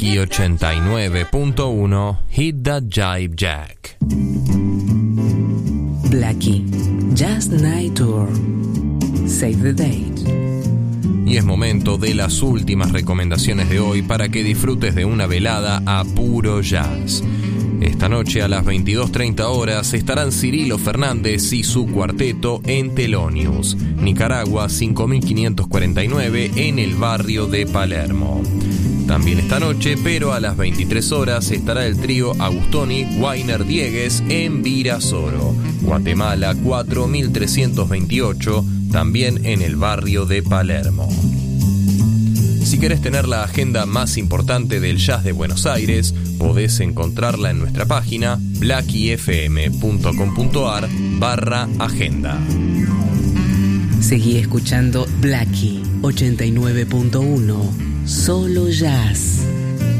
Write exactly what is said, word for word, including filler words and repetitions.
Blackie ochenta y nueve punto uno, Hit That Jive Jack. Blackie, Just Night Tour. Save the date. Y es momento de las últimas recomendaciones de hoy para que disfrutes de una velada a puro jazz. Esta noche a las veintidós treinta horas estarán Cirilo Fernández y su cuarteto en Thelonious, Nicaragua cinco mil quinientos cuarenta y nueve, en el barrio de Palermo. También esta noche, pero a las veintitrés horas, estará el trío Agustoni Weiner Diegues en Virasoro, Guatemala cuatro mil trescientos veintiocho, también en el barrio de Palermo. Si querés tener la agenda más importante del jazz de Buenos Aires, podés encontrarla en nuestra página blackiefm.com.ar barra agenda. Seguí escuchando Blackie ochenta y nueve punto uno, solo jazz.